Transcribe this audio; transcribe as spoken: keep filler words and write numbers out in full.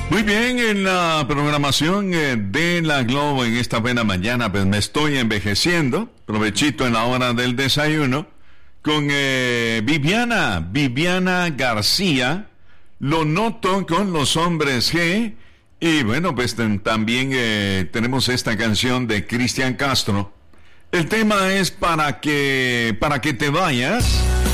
Muy bien, en la programación eh, de La Globo en esta buena mañana, pues me estoy envejeciendo, provechito en la hora del desayuno, con eh, Viviana, Viviana García, Lo Noto con los Hombres G, y bueno, pues ten, también eh, tenemos esta canción de Cristian Castro. El tema es para que, para que te vayas.